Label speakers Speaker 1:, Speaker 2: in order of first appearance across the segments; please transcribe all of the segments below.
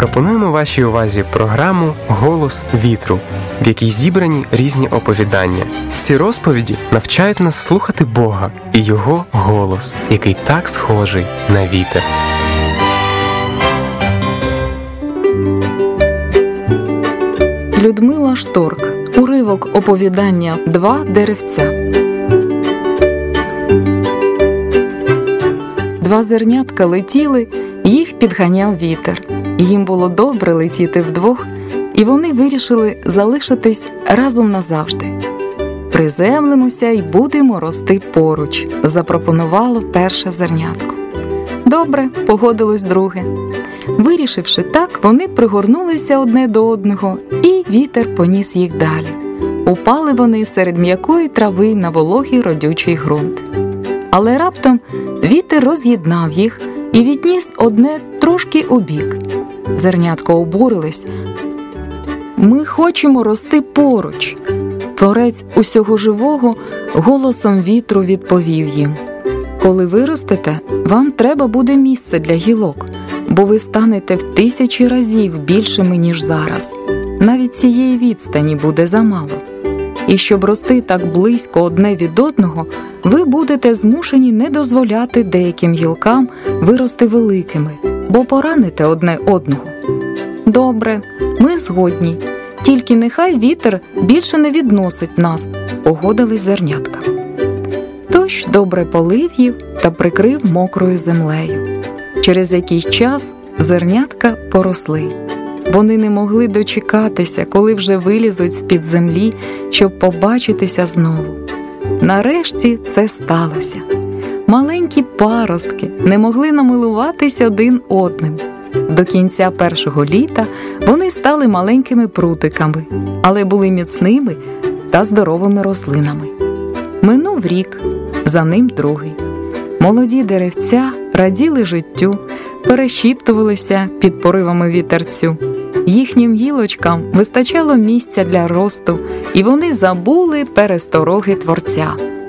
Speaker 1: Пропонуємо вашій увазі програму «Голос вітру», в якій зібрані різні оповідання. Ці розповіді навчають нас слухати Бога і Його голос, який так схожий на вітер.
Speaker 2: Людмила Шторк. Уривок оповідання «Два деревця». Два зернятка летіли, їх підганяв вітер. Їм було добре летіти вдвох, і вони вирішили залишитись разом назавжди. «Приземлимося і будемо рости поруч», – запропонувало перше зернятко. «Добре», – погодилось друге. Вирішивши так, вони пригорнулися одне до одного, і вітер поніс їх далі. Упали вони серед м'якої трави на вологий родючий ґрунт. Але раптом вітер роз'єднав їх і відніс одне трошки убік. Зернятко обурились. «Ми хочемо рости поруч». Творець усього живого голосом вітру відповів їм: «Коли виростете, вам треба буде місце для гілок, бо ви станете в 1000 разів більшими, ніж зараз. Навіть цієї відстані буде замало. І щоб рости так близько одне від одного, ви будете змушені не дозволяти деяким гілкам вирости великими, бо пораните одне одного». «Добре, ми згодні. Тільки нехай вітер більше не відносить нас», – погодились зернятка. Дощ добре полив їх та прикрив мокрою землею. Через якийсь час зернятка поросли. Вони не могли дочекатися, коли вже вилізуть з-під землі, щоб побачитися знову. Нарешті це сталося. Маленькі паростки не могли намилуватись один одним. До кінця першого літа вони стали маленькими прутиками, але були міцними та здоровими рослинами. Минув рік, за ним другий. Молоді деревця раділи життю, перешіптувалися під поривами вітерцю. Їхнім гілочкам вистачало місця для росту, і вони забули перестороги Творця.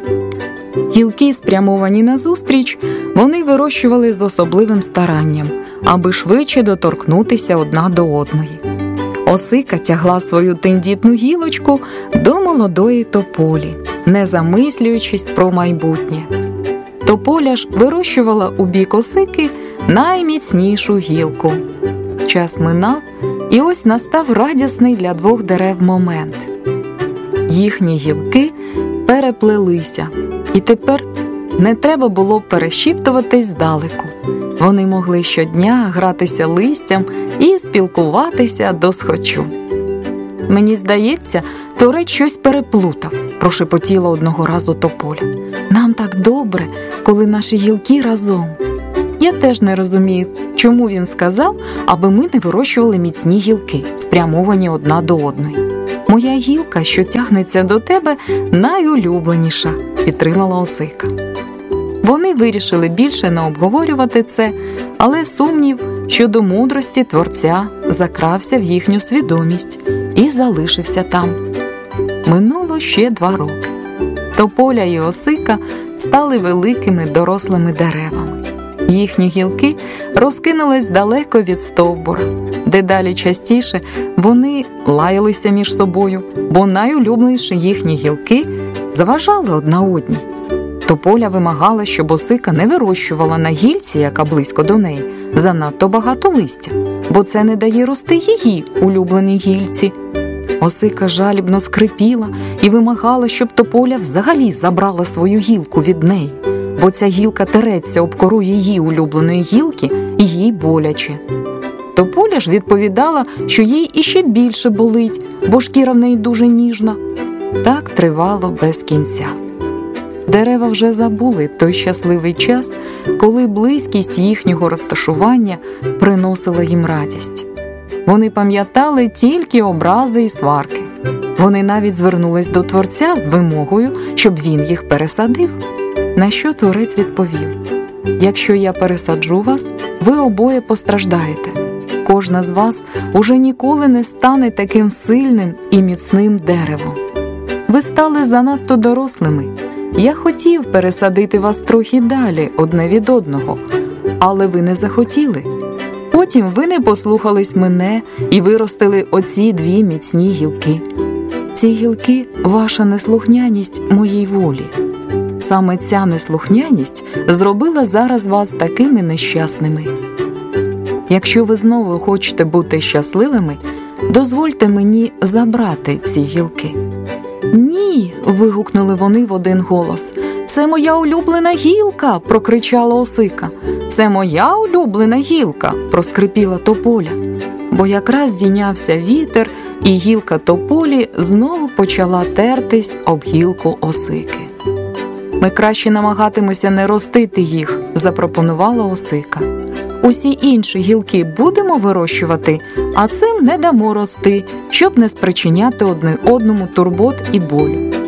Speaker 2: Гілки, спрямовані назустріч, вони вирощували з особливим старанням, аби швидше доторкнутися одна до одної. Осика тягла свою тендітну гілочку до молодої тополі, не замислюючись про майбутнє. Тополя ж вирощувала у бік осики найміцнішу гілку. Час минав, і ось настав радісний для двох дерев момент. Їхні гілки переплелися, і тепер не треба було перешіптуватись здалеку. Вони могли щодня гратися листям і спілкуватися досхочу. «Мені здається, творець щось переплутав», – прошепотіла одного разу тополя. «Нам так добре, коли наші гілки разом. Я теж не розумію, чому він сказав, аби ми не вирощували міцні гілки, спрямовані одна до одної. Моя гілка, що тягнеться до тебе, найулюбленіша», – підтримала осика. Вони вирішили більше не обговорювати це, але сумнів щодо мудрості Творця закрався в їхню свідомість і залишився там. Минуло ще 2 роки. Тополя і осика стали великими дорослими деревами. Їхні гілки розкинулись далеко від стовбура. Дедалі частіше вони лаялися між собою, бо найулюбленіші їхні гілки заважали одна одній. Тополя вимагала, щоб осика не вирощувала на гілці, яка близько до неї, занадто багато листя, бо це не дає рости її улюбленій гілці. Осика жалібно скрипіла і вимагала, щоб тополя взагалі забрала свою гілку від неї, бо ця гілка тереться об кору її улюбленої гілки і їй боляче. Тополя ж відповідала, що їй іще більше болить, бо шкіра в неї дуже ніжна. Так тривало без кінця. Дерева вже забули той щасливий час, коли близькість їхнього розташування приносила їм радість. Вони пам'ятали тільки образи і сварки. Вони навіть звернулись до Творця з вимогою, щоб він їх пересадив. На що Творець відповів: «Якщо я пересаджу вас, ви обоє постраждаєте. Кожна з вас уже ніколи не стане таким сильним і міцним деревом. Ви стали занадто дорослими. Я хотів пересадити вас трохи далі одне від одного, але ви не захотіли. потім ви не послухались мене і виростили оці 2 міцні гілки. Ці гілки – ваша неслухняність моїй волі. Саме ця неслухняність зробила зараз вас такими нещасними. Якщо ви знову хочете бути щасливими, дозвольте мені забрати ці гілки». «Ні!» – вигукнули вони в один голос. «Це моя улюблена гілка!» – прокричала осика. «Це моя улюблена гілка!» – проскрипіла тополя. Бо якраз здійнявся вітер, і гілка тополі знову почала тертись об гілку осики. «Ми краще намагатимося не ростити їх», – запропонувала осика. «Усі інші гілки будемо вирощувати, а цим не дамо рости, щоб не спричиняти одне одному турбот і болю».